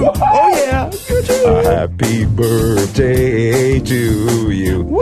Oh, yeah. Happy birthday to you. Woo!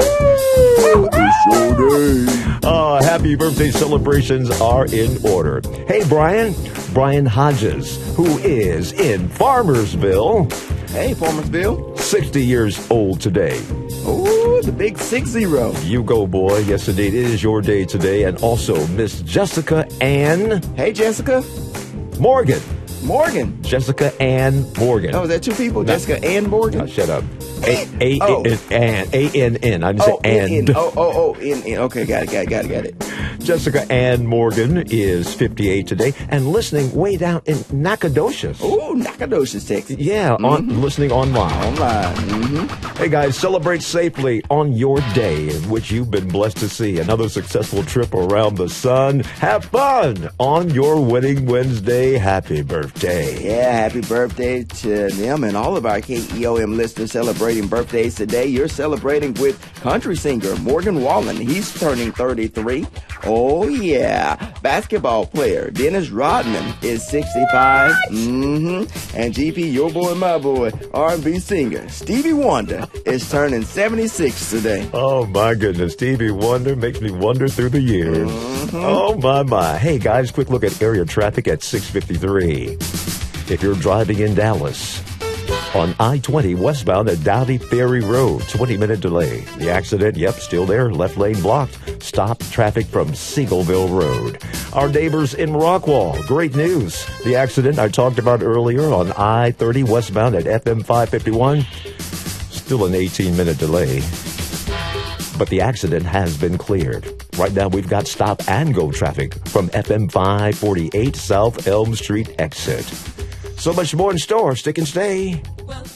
It's your day. Happy birthday celebrations are in order. Hey, Brian Hodges, who is in Farmersville, Hey, Farmersville. 60 years old today. Ooh, the big 6-0. You go, boy. Yes, indeed. It is your day today. And also, Miss Jessica Ann Hey, Jessica. Morgan. Morgan. Jessica Ann Morgan. Oh, is that two people? Jessica and Morgan? Shut up. Oh. A-N-N. I didn't say and. N. Okay, got it. Jessica Ann Morgan is 58 today and listening way down in Nacogdoches. Ooh, Nacogdoches, Texas. Yeah, listening online. Online. Hey, guys, celebrate safely on your day in which you've been blessed to see another successful trip around the sun. Have fun on your Winning Wednesday. Happy birthday. Yeah, happy birthday to them and all of our KEOM listeners celebrating birthdays today. You're celebrating with country singer Morgan Wallen. He's turning 33. Oh, yeah. Basketball player Dennis Rodman is 65. And GP, your boy, my boy, R&B singer Stevie Wonder is turning 76 today. Oh, my goodness. Stevie Wonder makes me wonder through the years. Oh, my. Hey, guys, quick look at area traffic at 6:53. If you're driving in Dallas, on I-20 westbound at Dowdy Ferry Road, 20-minute delay. The accident, still there, left lane blocked. Stop traffic from Seagullville Road. Our neighbors in Rockwall, great news. The accident I talked about earlier on I-30 westbound at FM 551, still an 18-minute delay. But the accident has been cleared. Right now, we've got stop and go traffic from FM 548 South Elm Street exit. So much more in store. Stick and stay.